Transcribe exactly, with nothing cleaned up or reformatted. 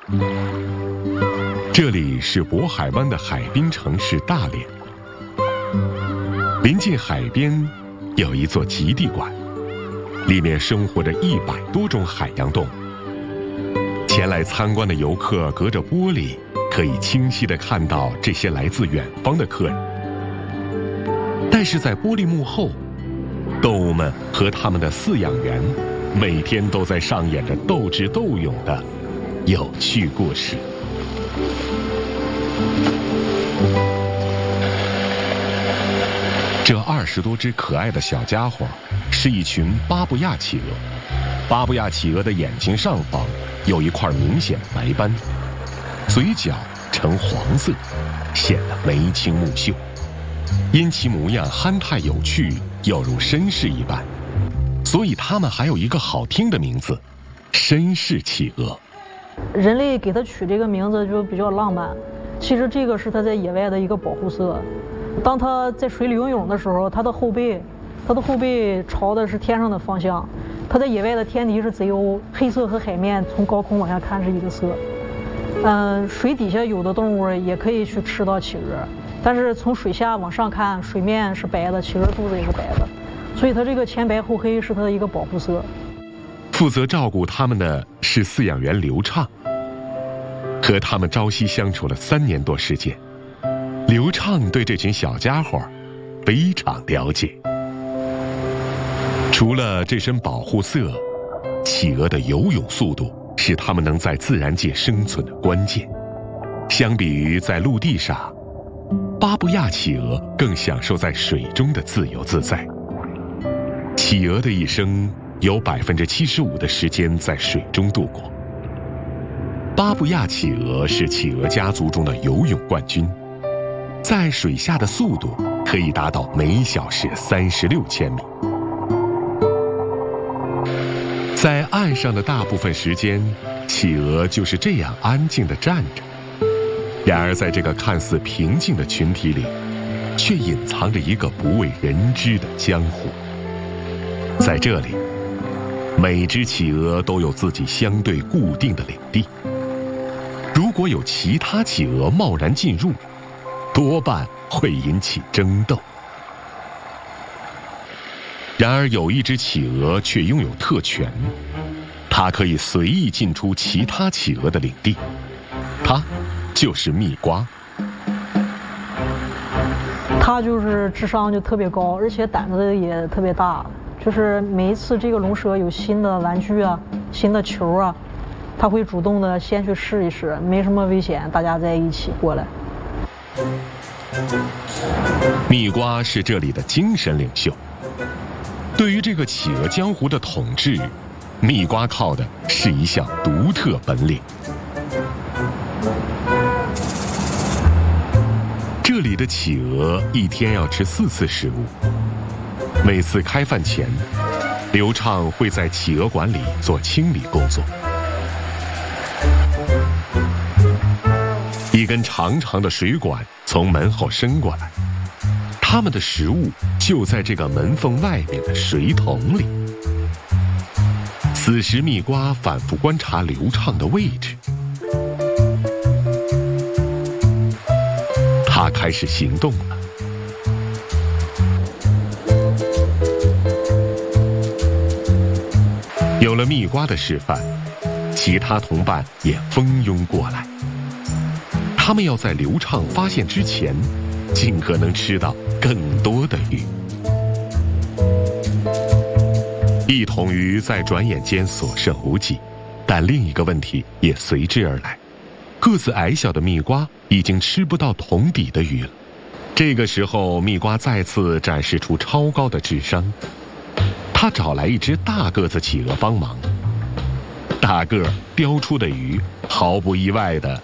这里是渤海湾的海滨城市大连，临近海边有一座极地馆，里面生活着一百多种海洋动物。前来参观的游客隔着玻璃可以清晰地看到这些来自远方的客人，但是在玻璃幕后，动物们和他们的饲养员每天都在上演着斗智斗勇的有趣故事。这二十多只可爱的小家伙是一群巴布亚企鹅。巴布亚企鹅的眼睛上方有一块明显白斑，嘴角呈黄色，显得眉清目秀，因其模样憨态有趣，有如绅士一般，所以它们还有一个好听的名字——绅士企鹅。 人类给它取这个名字就比较浪漫，其实这个是它在野外的一个保护色。当它在水里游泳的时候，它的后背，它的后背朝的是天上的方向。它在野外的天敌是贼鸥，黑色和海面从高空往下看是一个色。嗯，水底下有的动物也可以去吃到企鹅，但是从水下往上看，水面是白的，企鹅肚子也是白的，所以它这个前白后黑是它的一个保护色。 负责照顾它们的是饲养员刘畅，和他们朝夕相处了三年多时间。刘畅对这群小家伙非常了解。除了这身保护色，企鹅的游泳速度是它们能在自然界生存的关键。相比于在陆地上，巴布亚企鹅更享受在水中的自由自在。企鹅的一生有百分之七十五的时间在水中度过。巴布亚企鹅是企鹅家族中的游泳冠军，在水下的速度可以达到每小时三十六千米。在岸上的大部分时间，企鹅就是这样安静地站着。然而在这个看似平静的群体里，却隐藏着一个不为人知的江湖。在这里，每只企鹅都有自己相对固定的领地。如果有其他企鹅贸然进入，多半会引起争斗。然而有一只企鹅却拥有特权，它可以随意进出其他企鹅的领地，它就是蜜瓜。 它就是智商就特别高，而且胆子也特别大，就是每一次这个龙蛇有新的玩具啊、新的球啊，它会主动的先去试一试，没什么危险，大家在一起过来。 蜜瓜是这里的精神领袖。对于这个企鹅江湖的统治，蜜瓜靠的是一项独特本领。这里的企鹅一天要吃四次食物。每次开饭前，刘畅会在企鹅馆里做清理工作。一根长长的水管从门后伸过来，它们的食物就在这个门缝外面的水桶里。此时蜜瓜反复观察刘畅的位置，他开始行动了。有了蜜瓜的示范，其他同伴也蜂拥过来。他们要在刘畅发现之前，尽可能吃到更多的鱼。一桶鱼在转眼间所剩无几，但另一个问题也随之而来：个子矮小的蜜瓜已经吃不到桶底的鱼了。这个时候，蜜瓜再次展示出超高的智商。他找来一只大个子企鹅帮忙，大个儿叼出的鱼毫不意外地